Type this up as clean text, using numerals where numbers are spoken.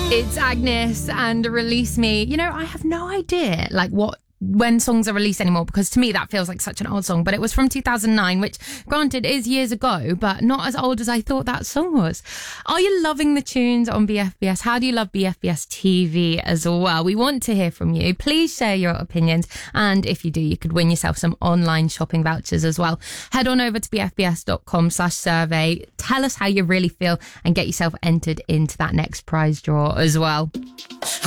It's Agnes and Release Me. You know, I have no idea when songs are released anymore, because to me that feels like such an old song, but it was from 2009, which granted is years ago, but not as old as I thought that song was. Are you loving the tunes on BFBS? How do you love BFBS TV as well? We want to hear from you. Please share your opinions, and if you do, you could win yourself some online shopping vouchers as well. Head on over to bfbs.com/survey. Tell us how you really feel and get yourself entered into that next prize draw as well.